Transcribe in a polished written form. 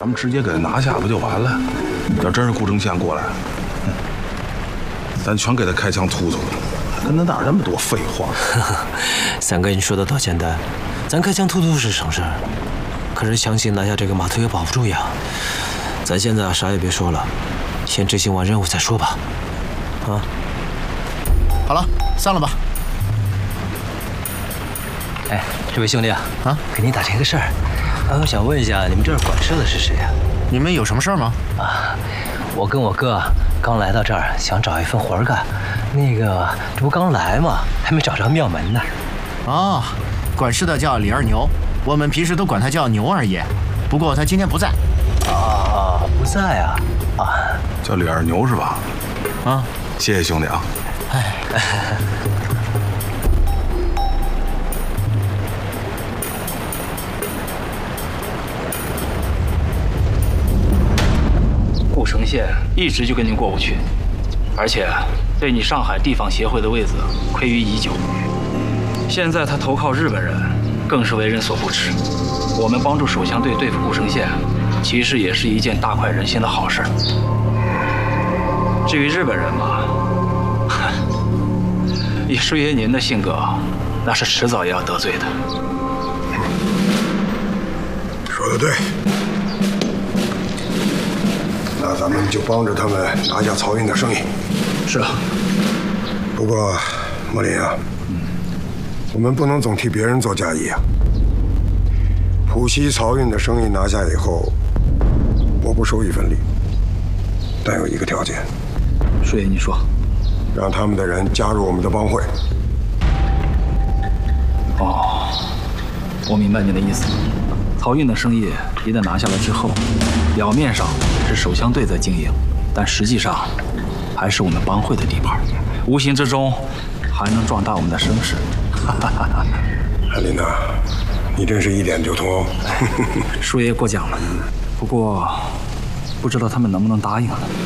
咱们直接给他拿下不就完了？要真是顾正宪过来，咱全给他开枪突突了，跟他哪儿那么多废话？ 三哥，你说的倒简单，咱开枪突突是省事儿，可是强行拿下这个码头也保不住呀。咱现在啥也别说了，先执行完任务再说吧。啊， 好了，散了吧。 哎，这位兄弟啊，给你打听个事儿，我想问一下，你们这儿管事的是谁呀？ 你们有什么事儿吗？ 我跟我哥刚来到这儿，想找一份活儿干。那个，这不刚来吗？还没找着庙门呢。 管事的叫李二牛，我们平时都管他叫牛二爷。不过他今天不在。 不在啊。 叫李二牛是吧？谢谢兄弟啊。 顾城县一直就跟您过不去，而且对你上海地方协会的位子亏于已久。现在他投靠日本人，更是为人所不齿。我们帮助守乡队对付顾城县，其实也是一件大快人心的好事。至于日本人嘛，以师爷您的性格，那是迟早也要得罪的。 说得对。那咱们就帮着他们拿下漕运的生意。 是啊。 不过，莫林啊，我们不能总替别人做嫁衣啊。浦西漕运的生意拿下以后，我不收一分利，但有一个条件。 师爷，你说。 让他们的人加入我们的帮会。 我明白您的意思。漕运的生意一旦拿下来之后，表面上是守乡队在经营，但实际上还是我们帮会的地盘，无形之中还能壮大我们的声势。 安琳娜，你真是一点就通哦。 叔爷过奖了，不过不知道他们能不能答应。